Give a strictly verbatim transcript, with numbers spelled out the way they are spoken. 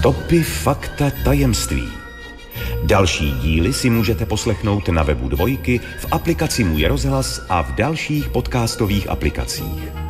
Stopy, fakta, tajemství. Další díly si můžete poslechnout na webu Dvojky, v aplikaci Můj rozhlas a v dalších podcastových aplikacích.